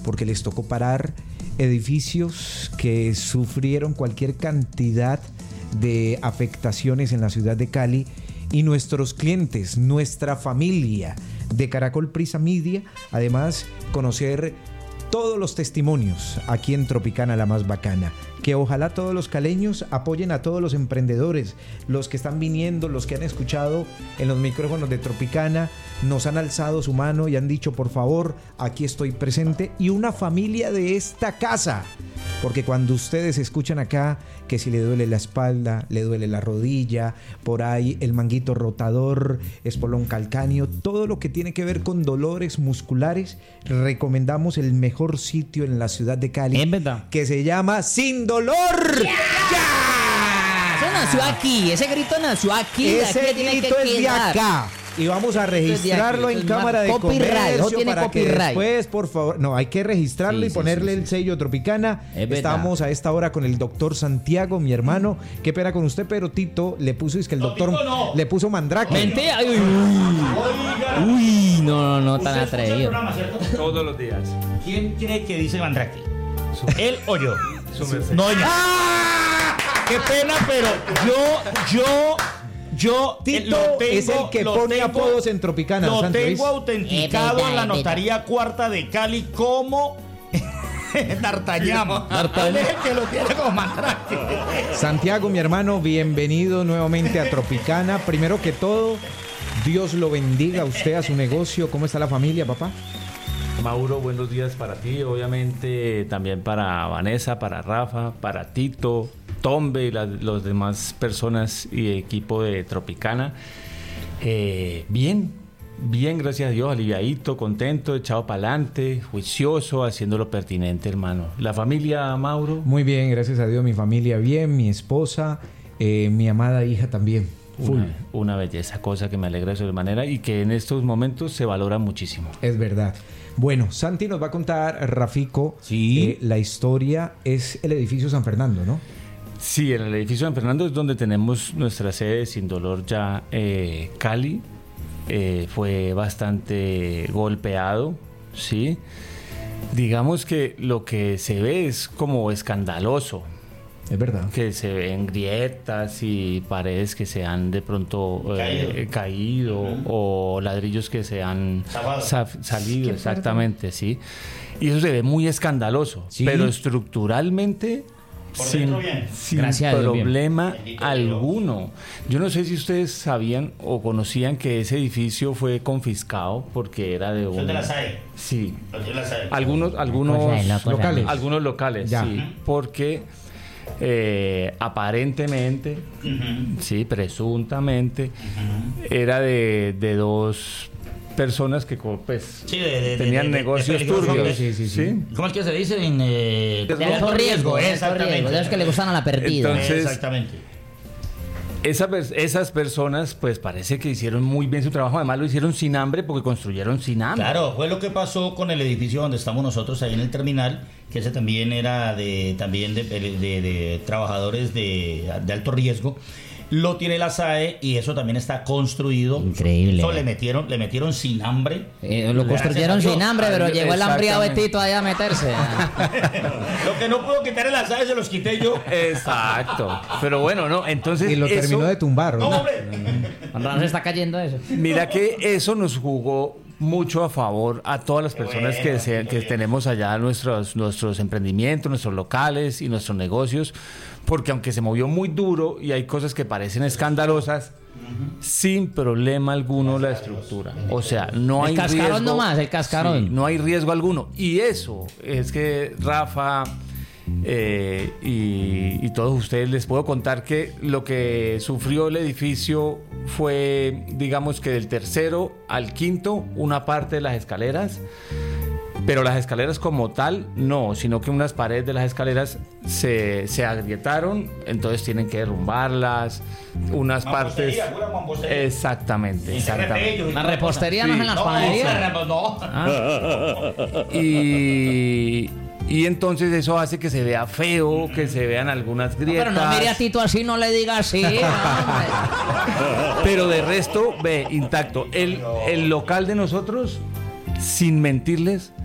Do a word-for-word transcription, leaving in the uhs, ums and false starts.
porque les tocó parar edificios que sufrieron cualquier cantidad de afectaciones en la ciudad de Cali, y nuestros clientes, nuestra familia de Caracol Prisa Media, además conocer todos los testimonios aquí en Tropicana, la más bacana. Que ojalá todos los caleños apoyen a todos los emprendedores, los que están viniendo, los que han escuchado en los micrófonos de Tropicana, nos han alzado su mano y han dicho, por favor, aquí estoy presente, y una familia de esta casa. Porque cuando ustedes escuchan acá que si le duele la espalda, le duele la rodilla, por ahí el manguito rotador, espolón calcáneo, todo lo que tiene que ver con dolores musculares, recomendamos el mejor sitio en la ciudad de Cali, es verdad, que se llama Sin Dolor. ¡Ya! ¡Ya! Eso nació aquí, ese grito nació aquí. Ese aquí grito es de acá. Y vamos a registrarlo en Cámara de Comercio para que después, por favor, no, hay que registrarlo, sí, y ponerle sí, sí, el sello Tropicana. Estamos a esta hora con el doctor Santiago, mi hermano. Qué pena con usted, pero Tito le puso, es que el no, doctor no. le puso mandrake. Vente, ay, uy, uy, uy, no, no, no tan atrevido. Todos los días. ¿Quién cree que dice mandrake? ¿Él o yo? No, yo. ¡Ah! Qué pena, pero yo, yo. Yo Tito lo tengo, es el que pone tengo, apodos en Tropicana. Lo Santo tengo Luis. autenticado eh, beta, en la notaría beta. cuarta de Cali como D'Artagnan. D'Artagnan. Es el que lo tiene como mandrake. Santiago, mi hermano, bienvenido nuevamente a Tropicana. Primero que todo, Dios lo bendiga a usted, a su negocio. ¿Cómo está la familia, papá? Mauro, buenos días para ti, obviamente también para Vanessa, para Rafa, para Tito, Tombe y las los demás personas y equipo de Tropicana. Eh, bien, bien, gracias a Dios, aliviadito, contento, echado para adelante, juicioso, haciendo lo pertinente, hermano. ¿La familia, Mauro? Muy bien, gracias a Dios, mi familia bien, mi esposa, eh, mi amada hija también. Una, una belleza, cosa que me alegra de sobremanera y que en estos momentos se valora muchísimo. Es verdad. Bueno, Santi nos va a contar, Rafico, sí. eh, la historia es el edificio San Fernando, ¿no? Sí, en el edificio San Fernando es donde tenemos nuestra sede de Sin Dolor ya eh, Cali. Eh, fue bastante golpeado, ¿sí? Digamos que lo que se ve es como escandaloso. Es verdad. Que se ven grietas y paredes que se han de pronto eh, caído, caído uh-huh. o ladrillos que se han sa- salido, exactamente, sí. Y eso se ve muy escandaloso, ¿sí? Pero estructuralmente sin, sin problema alguno. Yo no sé si ustedes sabían o conocían que ese edificio fue confiscado porque era de un... de la S A E. Sí. De la S A E. Algunos, algunos locales. Algunos locales, ya. Sí. Porque... Eh, aparentemente, uh-huh. sí, presuntamente, uh-huh. era de, de dos personas que pues, sí, de, de, tenían de, de, negocios de turbios. Sí, sí, sí. ¿Sí? ¿Cómo es que se dice? En, eh, de alto riesgo, exactamente. De los que le gustan a la perdida. Entonces, exactamente. Esa, esas personas, pues parece que hicieron muy bien su trabajo. Además, lo hicieron sin hambre porque construyeron sin hambre. Claro, fue lo que pasó con el edificio donde estamos nosotros, ahí en el terminal, que ese también era de también de, de, de, de trabajadores de, de alto riesgo. Lo tiene la S A E y eso también está construido. Increíble. Eso le metieron, le metieron sin hambre. Eh, lo construyeron sin hambre, pero llegó el hambriado de Tito ahí a meterse. Lo que no puedo quitar en la S A E se los quité yo. Exacto. Pero bueno, no, entonces. Y lo eso, terminó de tumbar, ¿no? No, hombre. Cuando se está cayendo eso. Mira que eso nos jugó mucho a favor a todas las personas bueno, que, se, que tenemos allá nuestros, nuestros emprendimientos, nuestros locales y nuestros negocios, porque aunque se movió muy duro y hay cosas que parecen escandalosas, uh-huh. sin problema alguno la estructura. O sea, no hay riesgo. El cascarón riesgo, nomás, el cascarón. Sí, no hay riesgo alguno. Y eso es que Rafa... Eh, y, y todos ustedes les puedo contar que lo que sufrió el edificio fue, digamos que del tercero al quinto, una parte de las escaleras, pero las escaleras como tal no, sino que unas paredes de las escaleras se, se agrietaron, entonces tienen que derrumbarlas, unas partes exactamente, exactamente. La repostería sí. No es en las panaderías. No, ah. y Y entonces eso hace que se vea feo, que se vean algunas grietas. No, pero no mire a Tito así, no le diga así. Pero de resto, ve, intacto. El, el local de nosotros, sin mentirles,